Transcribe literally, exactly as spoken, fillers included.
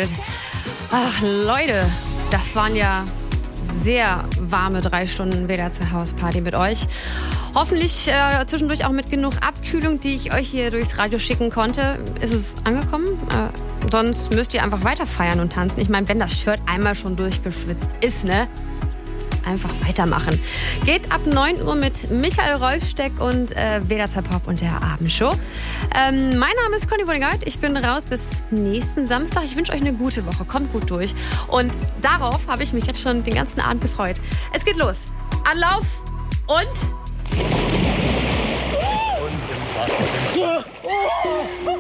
weil, ach Leute, das waren ja sehr warme drei Stunden W D R zwei Hausparty mit euch. Hoffentlich äh, zwischendurch auch mit genug Abkühlung, die ich euch hier durchs Radio schicken konnte. Ist es angekommen? Äh, sonst müsst ihr einfach weiter feiern und tanzen. Ich meine, wenn das Shirt einmal schon durchgeschwitzt ist, ne? Einfach weitermachen. Geht ab neun Uhr mit Michael Rolfsteck und äh, W D R zwei Pop und der Abendshow. Ähm, mein Name ist Conny Wonigard. Ich bin raus bis nächsten Samstag. Ich wünsche euch eine gute Woche. Kommt gut durch. Und darauf habe ich mich jetzt schon den ganzen Abend gefreut. Es geht los. Anlauf und... Und im